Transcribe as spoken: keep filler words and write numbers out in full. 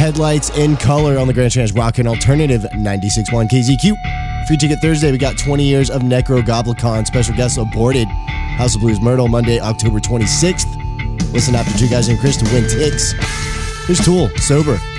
Headlights in Color on the Grand Trans Rock and Alternative ninety-six point one K Z Q. Free Ticket Thursday, we got twenty years of Necro Goblicon. Special guest Aborted. House of Blues Myrtle, Monday, October twenty-sixth. Listen after Two Guys Named Chris to win tickets. Here's Tool, Sober.